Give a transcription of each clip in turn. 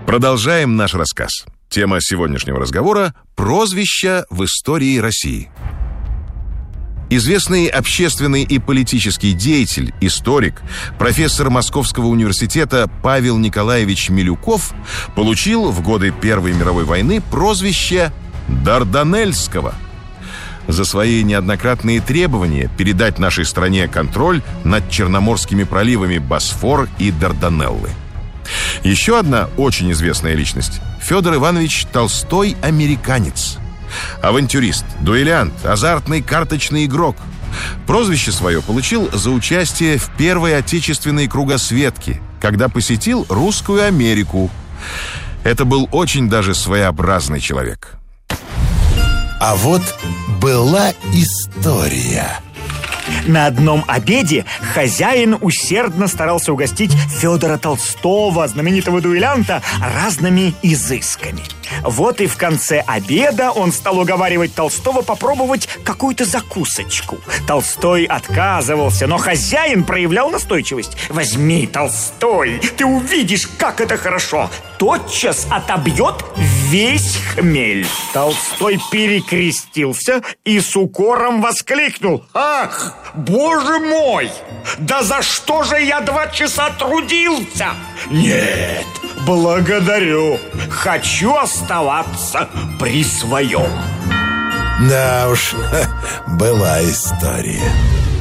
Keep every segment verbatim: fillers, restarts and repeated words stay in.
Продолжаем наш рассказ. Тема сегодняшнего разговора – прозвища в истории России. Известный общественный и политический деятель, историк, профессор Московского университета Павел Николаевич Милюков получил в годы Первой мировой войны прозвище Дарданельского за свои неоднократные требования передать нашей стране контроль над Черноморскими проливами Босфор и Дарданеллы. Еще одна очень известная личность – Федор Иванович Толстой-американец. Авантюрист, дуэлянт, азартный карточный игрок. Прозвище свое получил за участие в Первой отечественной кругосветке, когда посетил Русскую Америку. Это был очень даже своеобразный человек. А вот была история. На одном обеде хозяин усердно старался угостить Федора Толстого, знаменитого дуэлянта, разными изысками. Вот и в конце обеда он стал уговаривать Толстого попробовать какую-то закусочку. Толстой отказывался, но хозяин проявлял настойчивость. «Возьми, Толстой, ты увидишь, как это хорошо! Тотчас отобьет весь хмель!» Толстой перекрестился и с укором воскликнул: «Ах, боже мой! Да за что же я два часа трудился? Нет, благодарю, хочу оставаться при своем». Да уж, была история.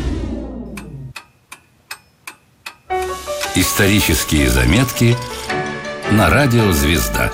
Исторические заметки на радио «Звезда».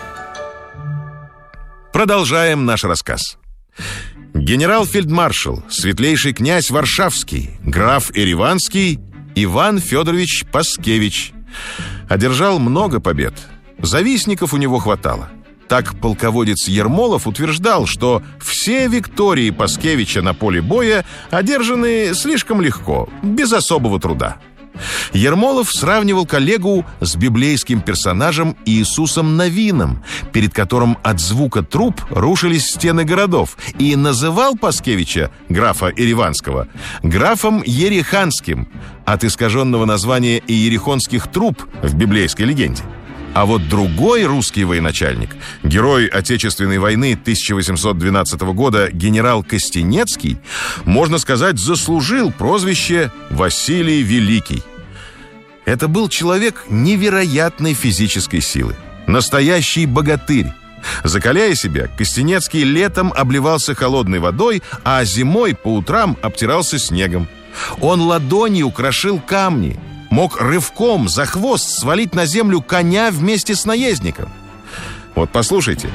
Продолжаем наш рассказ. Генерал-фельдмаршал, светлейший князь Варшавский, граф Ереванский Иван Федорович Паскевич одержал много побед. Завистников у него хватало. Так полководец Ермолов утверждал, что все виктории Паскевича на поле боя одержаны слишком легко, без особого труда. Ермолов сравнивал коллегу с библейским персонажем Иисусом Навином, перед которым от звука труб рушились стены городов, и называл Паскевича, графа Ереванского, графом Ереханским, от искаженного названия иерихонских труб в библейской легенде. А вот другой русский военачальник, герой Отечественной войны тысяча восемьсот двенадцатого года генерал Костенецкий, можно сказать, заслужил прозвище Василий Великий. Это был человек невероятной физической силы, настоящий богатырь. Закаляя себя, Костенецкий летом обливался холодной водой, а зимой по утрам обтирался снегом. Он ладонью крошил камни, мог рывком за хвост свалить на землю коня вместе с наездником. Вот послушайте.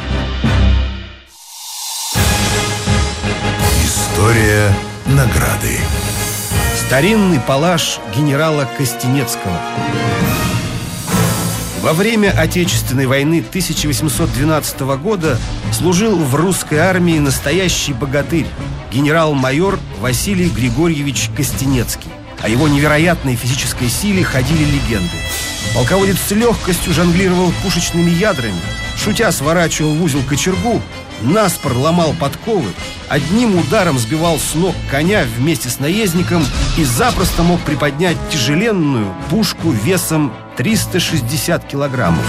История награды. Старинный палаш генерала Костенецкого. Во время Отечественной войны тысяча восемьсот двенадцатого года служил в русской армии настоящий богатырь, генерал-майор Василий Григорьевич Костенецкий. О его невероятной физической силе ходили легенды. Полководец с легкостью жонглировал пушечными ядрами, шутя сворачивал в узел кочергу, наспор ломал подковы, одним ударом сбивал с ног коня вместе с наездником и запросто мог приподнять тяжеленную пушку весом триста шестьдесят килограммов.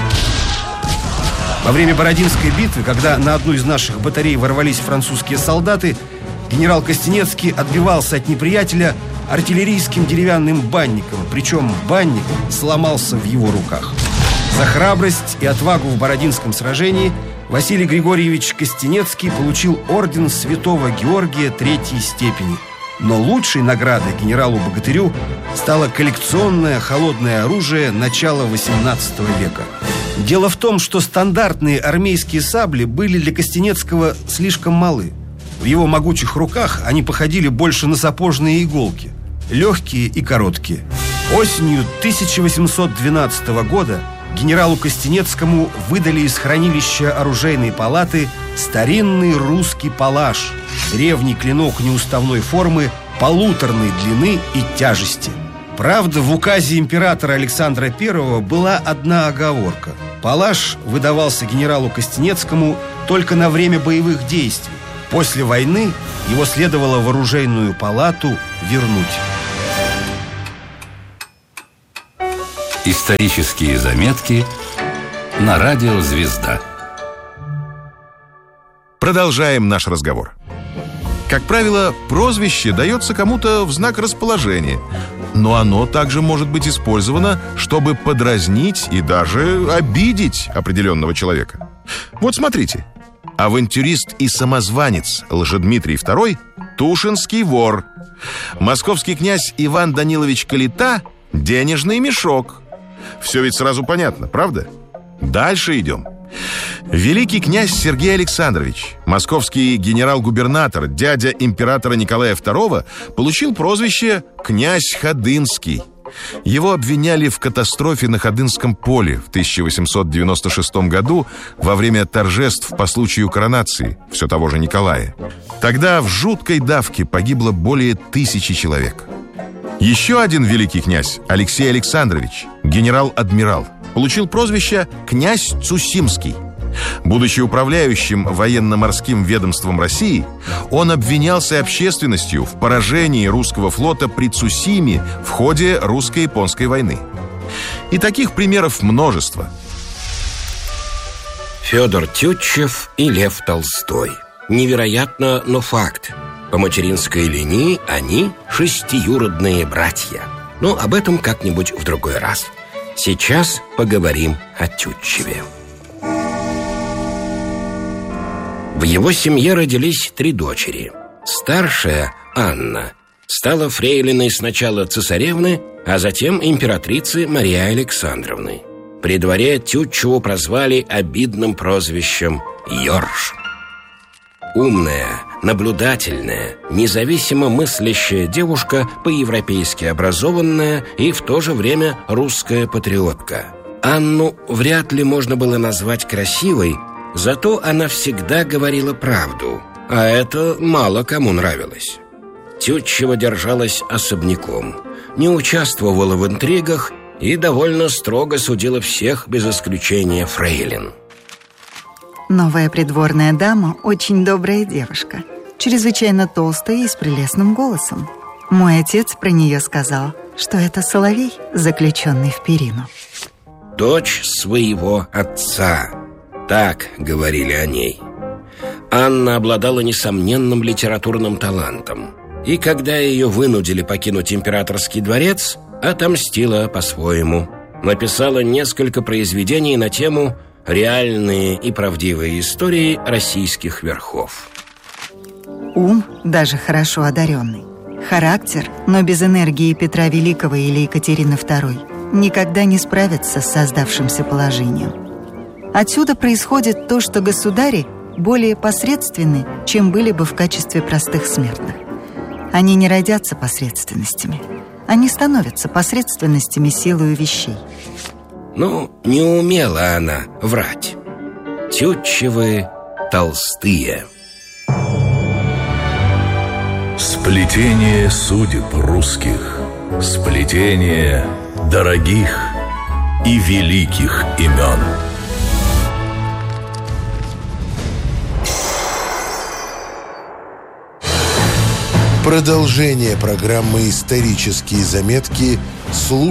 Во время Бородинской битвы, когда на одну из наших батарей ворвались французские солдаты, генерал Костенецкий отбивался от неприятеля артиллерийским деревянным банником, причем банник сломался в его руках. За храбрость и отвагу в Бородинском сражении Василий Григорьевич Костенецкий получил орден Святого Георгия третьей степени. Но лучшей наградой генералу-богатырю стало коллекционное холодное оружие начала восемнадцатого века. Дело в том, что стандартные армейские сабли были для Костенецкого слишком малы. В его могучих руках они походили больше на сапожные иголки, легкие и короткие. Осенью тысяча восемьсот двенадцатого года генералу Костенецкому выдали из хранилища оружейной палаты старинный русский палаш, древний клинок неуставной формы, полуторной длины и тяжести. Правда, в указе императора Александра Первого была одна оговорка. Палаш выдавался генералу Костенецкому только на время боевых действий. После войны его следовало в оружейную палату вернуть. Исторические заметки на радио «Звезда». Продолжаем наш разговор. Как правило, прозвище дается кому-то в знак расположения, но оно также может быть использовано, чтобы подразнить и даже обидеть определенного человека. Вот смотрите. Авантюрист и самозванец Лжедмитрий второй – Тушинский вор. Московский князь Иван Данилович Калита – денежный мешок. Все ведь сразу понятно, правда? Дальше идем. Великий князь Сергей Александрович, московский генерал-губернатор, дядя императора Николая второго, получил прозвище «Князь Ходынский». Его обвиняли в катастрофе на Ходынском поле в тысяча восемьсот девяносто шестом году во время торжеств по случаю коронации все того же Николая. Тогда в жуткой давке погибло более тысячи человек. Еще один великий князь, Алексей Александрович, генерал-адмирал, получил прозвище «Князь Цусимский». Будучи управляющим военно-морским ведомством России, он обвинялся общественностью в поражении русского флота при Цусиме в ходе русско-японской войны. И таких примеров множество. Федор Тютчев и Лев Толстой. Невероятно, но факт. По материнской линии они шестиюродные братья. Но об этом как-нибудь в другой раз. Сейчас поговорим о Тютчеве. В его семье родились три дочери. Старшая, Анна, стала фрейлиной сначала цесаревны, а затем императрицы Марии Александровны. При дворе Тютчеву прозвали обидным прозвищем «Ёрш». Умная, наблюдательная, независимо мыслящая девушка, по-европейски образованная и в то же время русская патриотка. Анну вряд ли можно было назвать красивой, зато она всегда говорила правду, а это мало кому нравилось. Тютчева держалась особняком, не участвовала в интригах и довольно строго судила всех без исключения фрейлин. Новая придворная дама – очень добрая девушка, чрезвычайно толстая и с прелестным голосом. Мой отец про нее сказал, что это соловей, заключенный в перину. Дочь своего отца. Так говорили о ней. Анна обладала несомненным литературным талантом. И когда ее вынудили покинуть императорский дворец, отомстила по-своему. Написала несколько произведений на тему «Реальные и правдивые истории российских верхов». Ум даже хорошо одаренный. Характер, но без энергии Петра Великого или Екатерины второй, никогда не справится с создавшимся положением. Отсюда происходит то, что государи более посредственны, чем были бы в качестве простых смертных. Они не родятся посредственностями. Они становятся посредственностями силою вещей. Ну, не умела она врать. Тютчевы толстые. Сплетение судеб русских, сплетение дорогих и великих имен. Продолжение программы «Исторические заметки» слушайте.